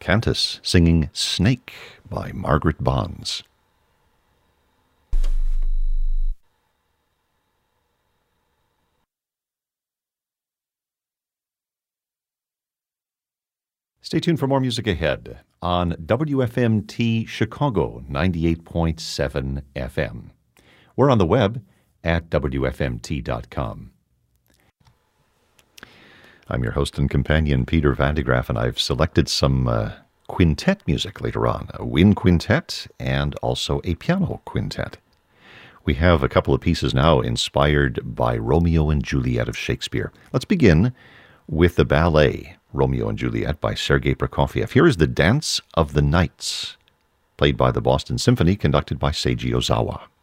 Cantus singing Snake by Margaret Bonds. Stay tuned for more music ahead on WFMT Chicago 98.7 FM. We're on the web at WFMT.com. I'm your host and companion, Peter Van de Graaff, and I've selected some quintet music later on, a wind quintet and also a piano quintet. We have a couple of pieces now inspired by Romeo and Juliet of Shakespeare. Let's begin with the ballet Romeo and Juliet by Sergei Prokofiev. Here is the Dance of the Knights, played by the Boston Symphony, conducted by Seiji Ozawa.